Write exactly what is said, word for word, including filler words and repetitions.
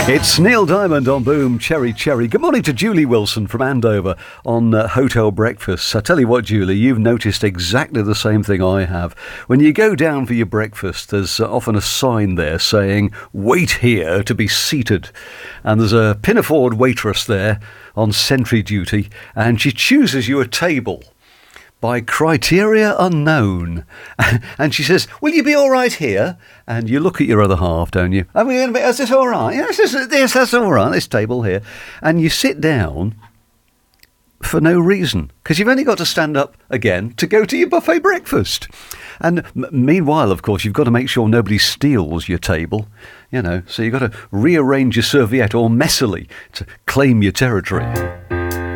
It's Neil Diamond on Boom Cherry Cherry. Good morning to Julie Wilson from Andover on uh, Hotel Breakfast. I tell you what, Julie, you've noticed exactly the same thing I have. When you go down for your breakfast, there's uh, often a sign there saying, wait here to be seated. And there's a pinafore waitress there on sentry duty, and she chooses you a table by criteria unknown. And she says, will you be all right here? And you look at your other half, don't you? Are we going to be, is this all right? Yes, this, this, that's all right, this table here. And you sit down for no reason, because you've only got to stand up again to go to your buffet breakfast. And m- meanwhile, of course, you've got to make sure nobody steals your table, you know, so you've got to rearrange your serviette all messily to claim your territory.